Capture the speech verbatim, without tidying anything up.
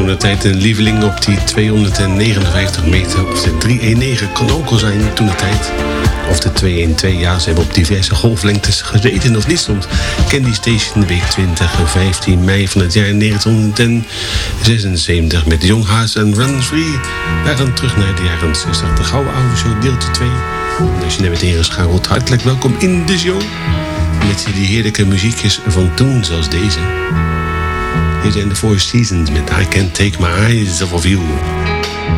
toen de tijd een lieveling op die tweehonderdnegenenvijftig meter. Of de driehonderdnegentien kan ook al zijn toen de tijd. Of de tweehonderdtwaalf, ja, ze hebben op diverse golflengtes gereden of niet stond. Candy Station, week twintig, vijftien mei van het jaar negentien zesenzeventig met Young Hearts en Run Free. Wij gaan terug naar de jaren zestig, de Gouden Oude Show, deeltje twee. En als je net meteen ingeschakeld, hartelijk welkom in de show. Met die heerlijke muziekjes van toen, zoals deze. Hier zijn de Four Seasons met I Can't Take My Eyes Off of You.